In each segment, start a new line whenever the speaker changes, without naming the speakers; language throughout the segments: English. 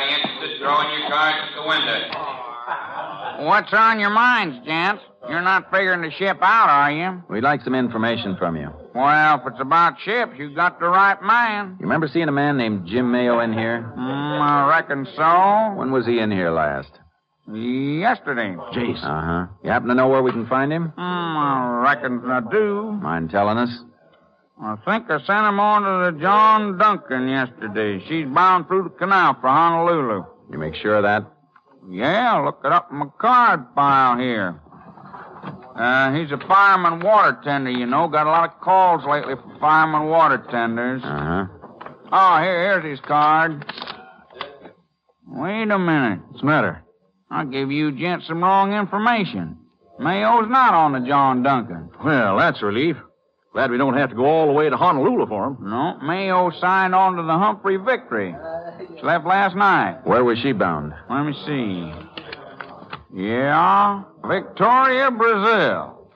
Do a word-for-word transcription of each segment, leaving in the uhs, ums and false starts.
be interested, throw in your cards at the window.
What's on your minds, gents? You're not figuring the ship out, are you?
We'd like some information from you.
Well, if it's about ships, you got the right man.
You remember seeing a man named Jim Mayo in here?
Mm, I reckon so.
When was he in here last?
Yesterday.
Jace. Uh-huh. You happen to know where we can find him?
Mm, I reckon I do.
Mind telling us?
I think I sent him on to the John Duncan yesterday. She's bound through the canal for Honolulu.
You make sure of that?
Yeah, look it up in my card file here. Uh, he's a fireman water tender, you know. Got a lot of calls lately for fireman water tenders.
Uh-huh.
Oh, here, here's his card. Wait a minute.
What's the matter?
I gave you gents some wrong information. Mayo's not on the John Duncan.
Well, that's a relief. Glad we don't have to go all the way to Honolulu for him.
No, Mayo signed on to the Humphrey Victory. She left last night.
Where was she bound?
Let me see. Yeah, Victoria, Brazil.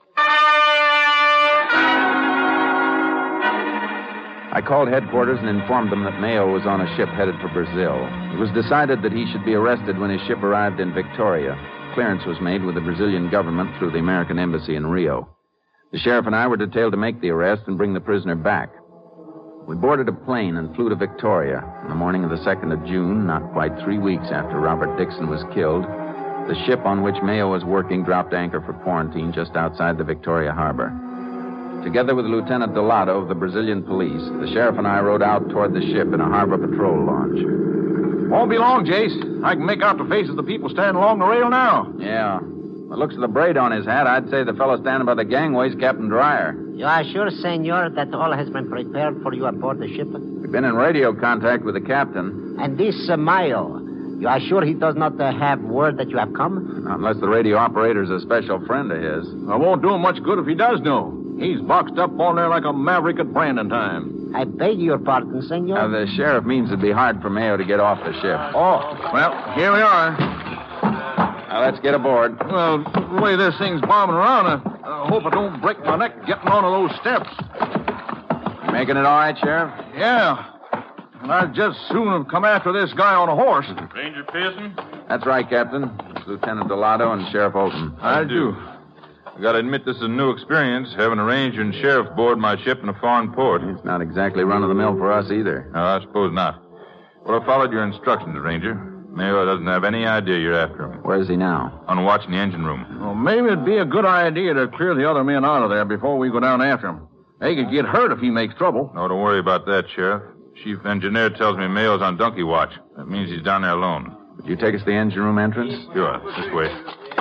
I called headquarters and informed them that Mayo was on a ship headed for Brazil. It was decided that he should be arrested when his ship arrived in Victoria. Clearance was made with the Brazilian government through the American embassy in Rio. The sheriff and I were detailed to make the arrest and bring the prisoner back. We boarded a plane and flew to Victoria. On the morning of the second of June, not quite three weeks after Robert Dixon was killed, the ship on which Mayo was working dropped anchor for quarantine just outside the Victoria harbor. Together with Lieutenant Delato of the Brazilian police, the sheriff and I rode out toward the ship in a harbor patrol launch.
Won't be long, Jace. I can make out the faces of the people standing along the rail now.
Yeah. By the looks of the braid on his hat, I'd say the fellow standing by the gangway's Captain Dreyer.
You are sure, senor, that all has been prepared for you aboard the ship?
We've been in radio contact with the captain.
And this uh, Mayo, you are sure he does not uh, have word that you have come?
Not unless the radio operator's a special friend of his.
I won't do him much good if he does know. He's boxed up on there like a maverick at branding time.
I beg your pardon, senor.
Now, the sheriff means it'd be hard for Mayo to get off the ship.
Oh, well, here we are.
Now, let's get aboard.
Well, the way this thing's bobbing around, I, I hope I don't break my neck getting onto those steps.
You making it all right, Sheriff?
Yeah. And I'd just soon have come after this guy on a horse.
Ranger Pearson?
That's right, Captain. It's Lieutenant Delato and Sheriff Olton.
I do.
I gotta admit this is a new experience, having a ranger and sheriff board my ship in a foreign port.
It's not exactly run-of-the-mill for us either.
No, I suppose not. Well, I followed your instructions, Ranger. Mayo doesn't have any idea you're after him.
Where is he now?
On watch in the engine room.
Well, maybe it'd be a good idea to clear the other men out of there before we go down after him. They could get hurt if he makes trouble.
No, don't worry about that, Sheriff. Chief engineer tells me Mayo's on donkey watch. That means he's down there alone.
Would you take us to the engine room entrance?
Sure. This way.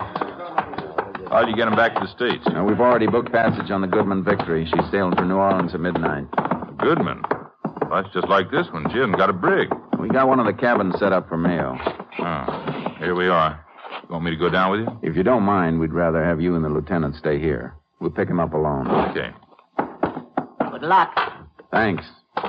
How'd you get him back to the States?
Now, we've already booked passage on the Goodman Victory. She's sailing for New Orleans at midnight.
Goodman? Well, that's just like this one. She hasn't got a brig.
We got one of the cabins set up for Mayo.
Oh, here we are. You want me to go down with you?
If you don't mind, we'd rather have you and the lieutenant stay here. We'll pick him up alone.
Okay.
Good luck.
Thanks.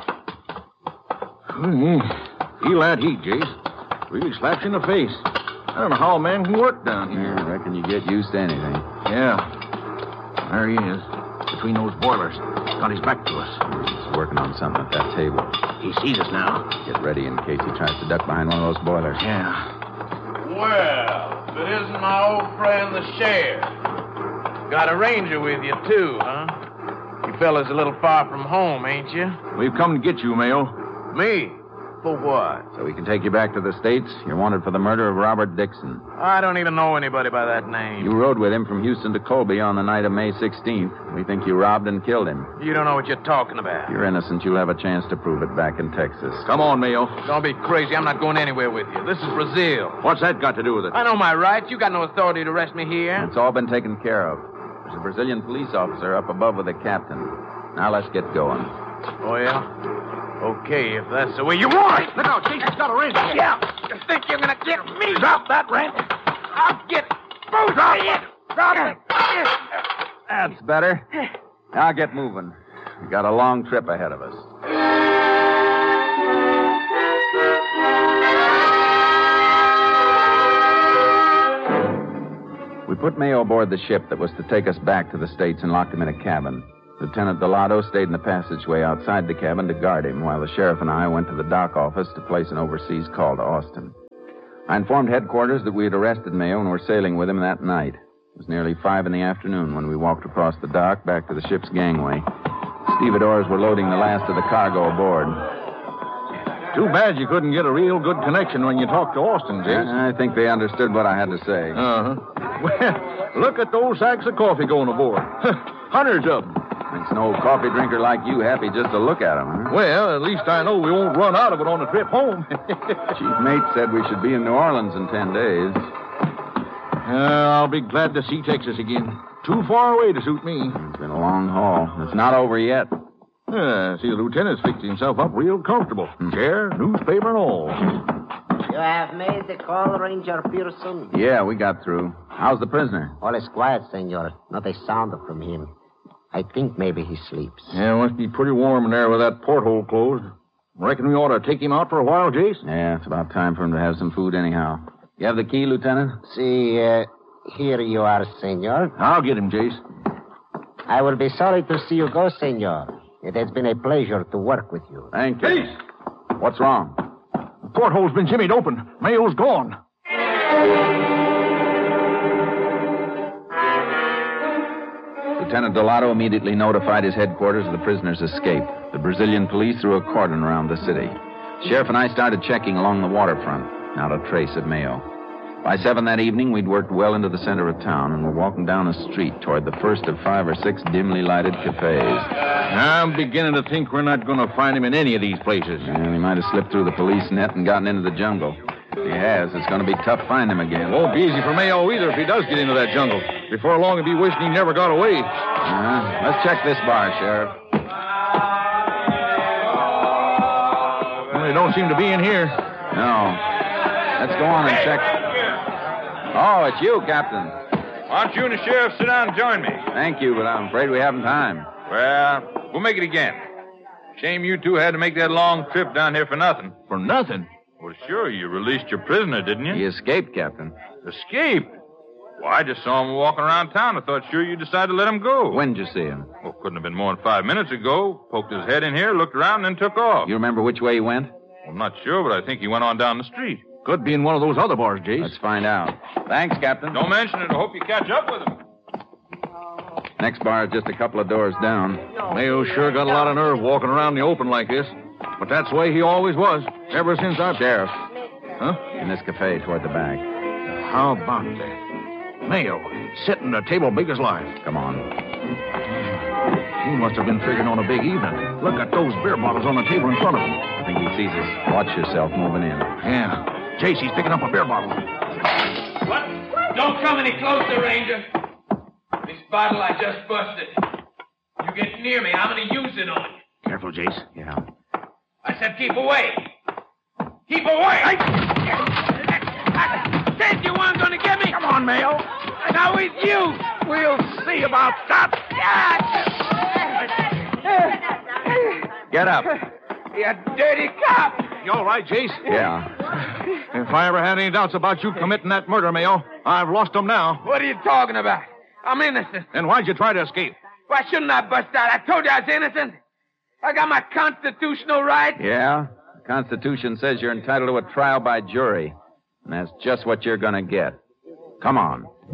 Mm-hmm. Feel that heat, Jace. Really slaps you in the face. I don't know how a man can work down here.
Yeah, I reckon you get used to anything.
Yeah. There he is. Between those boilers. Got his back to us.
He's working on something at that table.
He sees us now.
Get ready in case he tries to duck behind one of those boilers.
Yeah.
Well, if it isn't my old friend, the sheriff. Got a ranger with you, too, huh? You fellas a little far from home, ain't you?
We've come to get you, Mayo.
Me? For what?
So we can take you back to the States. You're wanted for the murder of Robert Dixon.
I don't even know anybody by that name.
You rode with him from Houston to Colby on the night of May sixteenth. We think you robbed and killed him.
You don't know what you're talking about.
If you're innocent, you'll have a chance to prove it back in Texas.
Come on, Mayo.
Don't be crazy. I'm not going anywhere with you. This is Brazil.
What's that got to do with it?
I know my rights. You got no authority to arrest me here.
It's all been taken care of. There's a Brazilian police officer up above with a captain. Now let's get going.
Oh, yeah? Okay, if that's the way you want it.
Look out, Jason's got a ranger.
Yeah. You think you're going to get me? Drop that wrench. I'll get it. Drop it. Drop it.
That's better. Now get moving. We've got a long trip ahead of us. We put Mayo aboard the ship that was to take us back to the States and locked him in a cabin. Lieutenant Delato stayed in the passageway outside the cabin to guard him, while the sheriff and I went to the dock office to place an overseas call to Austin. I informed headquarters that we had arrested Mayo and were sailing with him that night. It was nearly five in the afternoon when we walked across the dock back to the ship's gangway. Stevedores were loading the last of the cargo aboard.
Too bad you couldn't get a real good connection when you talked to Austin, Jace.
I think they understood what I had to say.
Uh-huh. Well, look at those sacks of coffee going aboard. Hundreds of them.
Makes an old coffee drinker like you happy just to look at them, huh?
Well, at least I know we won't run out of it on the trip home.
Chief mate said we should be in New Orleans in ten days.
Uh, I'll be glad to see Texas again. Too far away to suit me.
It's been a long haul. It's not over yet.
Yeah, see, the lieutenant's fixed himself up real comfortable. Chair, newspaper, and all.
You have made the call, Ranger Pearson?
Yeah, we got through. How's the prisoner?
All is quiet, senor. Not a sound from him. I think maybe he sleeps.
Yeah, it must be pretty warm in there with that porthole closed. Reckon we ought to take him out for a while, Jace?
Yeah, it's about time for him to have some food anyhow. You have the key, Lieutenant?
See, uh, here you are, senor.
I'll get him, Jace.
I will be sorry to see you go, senor. It has been a pleasure to work with you.
Thank you.
Jace!
What's wrong?
The porthole's been jimmied open. Mayo's gone.
Lieutenant Dolato immediately notified his headquarters of the prisoner's escape. The Brazilian police threw a cordon around the city. Sheriff and I started checking along the waterfront. Not a trace of Mayo. By seven that evening, we'd worked well into the center of town and were walking down a street toward the first of five or six dimly lighted cafes.
I'm beginning to think we're not going to find him in any of these places.
And he might have slipped through the police net and gotten into the jungle. If he has, it's going to be tough to find him again.
Won't be easy for Mayo either if he does get into that jungle. Before long, he'll be wishing he never got away.
Uh-huh. Let's check this bar, Sheriff.
Well, they don't seem to be in here.
No. Let's go on and check. Oh, it's you, Captain.
Why don't you and the sheriff sit down and join me?
Thank you, but I'm afraid we haven't time.
Well, we'll make it again. Shame you two had to make that long trip down here for nothing.
For nothing?
Well, sure, you released your prisoner, didn't you?
He escaped, Captain.
Escaped? Well, I just saw him walking around town. I thought sure you decided to let him go.
When did you see him?
Well, couldn't have been more than five minutes ago. Poked his head in here, looked around, and then took off.
You remember which way he went?
Well, I'm not sure, but I think he went on down the street.
Could be in one of those other bars, Jace.
Let's find out. Thanks, Captain.
Don't mention it. I hope you catch up with him.
Next bar is just a couple of doors down.
Mayo sure got a lot of nerve walking around the open like this. But that's the way he always was, ever since I...
Sheriff.
Huh?
In this cafe toward the back.
How about that? Mayo, sitting at a table big as life.
Come on.
He must have been figuring on a big evening. Look at those beer bottles on the table in front of him.
I think he sees us. Watch yourself moving in.
Yeah. Jace, he's picking up a beer bottle.
What? Don't come any closer, Ranger. This bottle I just busted. You get near me, I'm going to use it on you.
Careful, Jace.
Yeah.
I said keep away. Keep away. I, I said you weren't going to get me.
Come on, Mayo.
Now it's you.
We'll see about that.
Get up.
You dirty cop.
You all right, Jace?
Yeah.
If I ever had any doubts about you committing that murder, Mayo, I've lost them now.
What are you talking about? I'm innocent.
Then why'd you try to escape?
Why shouldn't I bust out? I told you I was innocent. I got my constitutional right.
Yeah? The Constitution says you're entitled to a trial by jury. And that's just what you're going to get. Come on.